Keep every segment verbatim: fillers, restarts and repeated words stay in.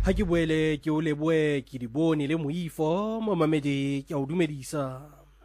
ha ke boele ke o leboe ke di bone le moifo mo mamedi ke a o dumedisa.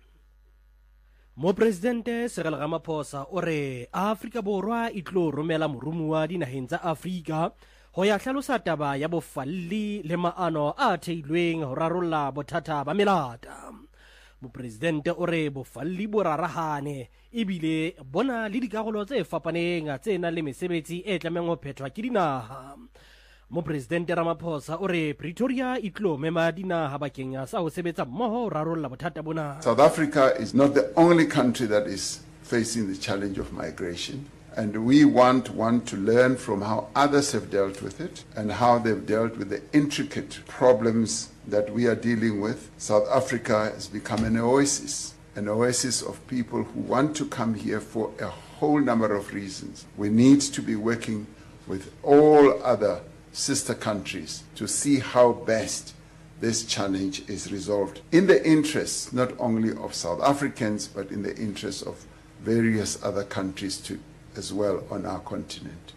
Mo presidente Cyril Ramaphosa o re Afrika Borwa e tlo romela morumuwa dinaheng tsa Afrika ho ya hlalosa taba ya bofalli le maano a theilweng ho rarolla bothata ba melata. Mo presidente o re bofalli bo rarahane ebile bona le dikarolo tse fapaneng tse nang le mesebetsi e tlamehang ho phethwa ke dinaha. Mo presidente Ramaphosa o re Pretoria e tlo mema dinaha bakeng sa ho sebetsa mmoho ho rarolla bothata bona. South Africa is not the only country that is facing the challenge of migration, and we want one to learn from how others have dealt with it and how they've dealt with the intricate problems that we are dealing with. South Africa has become an oasis, an oasis of people who want to come here for a whole number of reasons. We need to be working with all other sister countries to see how best this challenge is resolved in the interests not only of South Africans but in the interests of various other countries too, as well on our continent.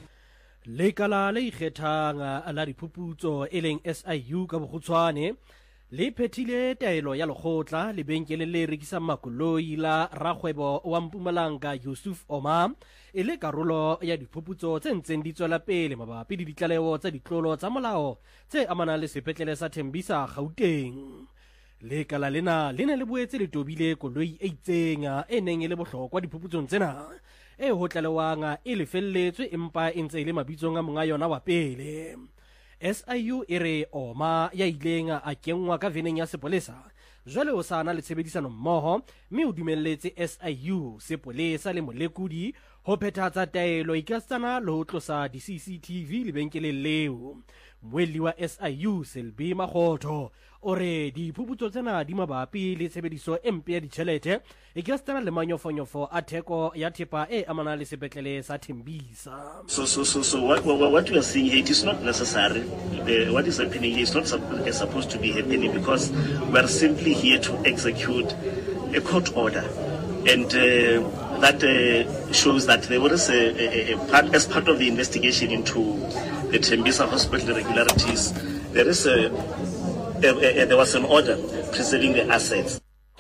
Lekala le ikgethang la diphuputso e leng S I U ka bokgutshwane le phethile taelo ya lekgotla lebenkele le rekisang makoloi la rakgwebo wa Mpumalanga Yusuf Omar e le karolo ya diphuputso tse ntseng di tswela pele mabapi le ditlaleho tsa ditlolo tsa molao tse amanang le sepetlele sa Thembisa Gauteng. Lekala lena le ne le boetse le tobile koloi e itseng e neng e le bohlokwa diphuputsong tsena e ho tlalewang e lefelletswe empa e ntse e le mabitsong a monga yona wa pele. S I U e re Omar ya ileng a kenngwa ka veneng ya sepolesa jwale o sa na le tshebedisano mmoho mme o dumelletse S I U sepolesa le molekudi ho phethatsa taelo ikastana le ho tlosa di-C C T V lebenkeleng leo. Moeli wa S I U Selby Makgotho o re diphuputso tsena di mabapi le tshebediso e mpe ya ditjhelete ikastana le manyofonyofo a theko ya thepa e amanang le sepetlele sa Thembisa. So, so, so, so what, what, what we are seeing here, it is not necessary. Uh, what is happening here is not supp- is supposed to be happening because we are simply here to execute a court order. And uh, that uh, shows that there was a, a, a part, as part of the investigation into the Thembisa hospital irregularities, there is a, a, a, a there was an order preserving the assets.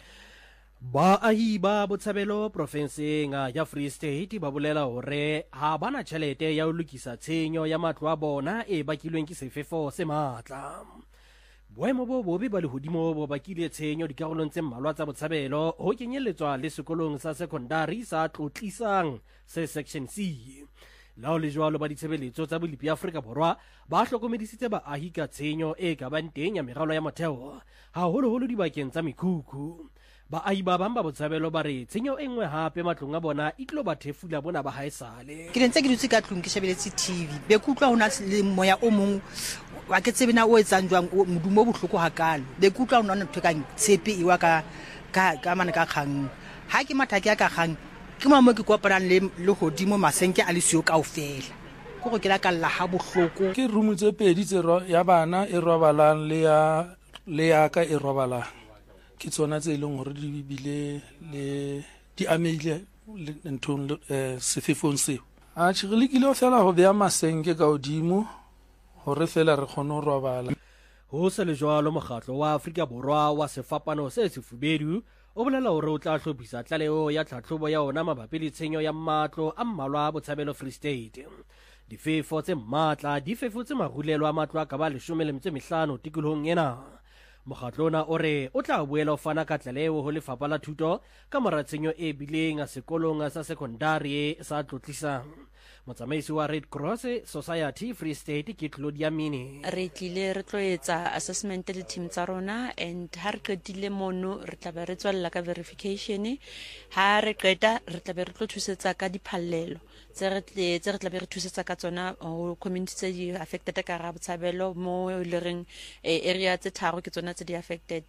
Baahi ba Botshabelo profenseng ya Free State ba bolela hore ha bana tjhelete ya ho lokisa tshenyo ya matlo a bona e bakilweng ke sefefo se matla. Boemo bo bobe ba lehodimo bo bakile tshenyo dikarolong tse mmalwa tsa Botshabelo ho kenyelletswa le sekolong sa secondary sa Tlotlisang se section C. Lao le jwalo ba ditshebeletso tsa Bolipi Afrika Borwa ba hlokomedisitse baahi ka tshenyo e ka bang teng ya meralo ya motheo haholoholo dibakeng tsa mekhukhu. Baahi ba bang ba Botshabelo ba re tshenyo e nngwe hape matlong a bona e tlo ba thefula bona ba haesale. Ke ntse ke dutse ka tlong ke shebeletse T V be kutlwa hona le moya o mong wa ke tsebe na o etsang jwang modumo o bohloko hakalo be kutlwa hona ntho ka tshepe e wa ka ka ka mana ka kgang ha ke mathaki ya ka kgang ke mamo ke koparang le le hodimo masenke a le sio kaofela go go ke la ka lla ha bohloko ke room tse pedi tse ya bana e robalang le ya le ya ka e robalang ke tsona tse ileng hore di bile le di amile ntong sefefong seo a tshigile kile o fela ho bea masenke ka hodimo hore fela re kgone ho robala. Ho se le jwalo mokgatlo wa Afrika Borwa wa sefapano se sefubedu o bolela hore o tla hlophisa tlaleo ya tlhatlhobo ya ona mabapi le tshenyo ya matlo a mmalwa Botshabelo Free State. Difefo tse matla di fefotse marulelo a matlo a ka ba leshome le metso e mehlano tikolohong ena. Mokgatlo ona o re o tla boela o fana ka tlaleo ho lefapha la thuto ka mora tshenyo e bileng a sekolong sa secondary sa Tlotlisang. Motsamaisi wa Red Cross Society Free State ke Claudia Mini re tlile re tlo etsa assessment le team tsa rona and ha re qetile mono re tla be re tswalla ka verification ha re qeta re tla be re tlo thusetsa ka diphallelo tse re tle tse re tla be re thusetsa ka tsona ho community tse di affected ka ra Botshabelo mo le reng area tse tharo ke tsona tse di affected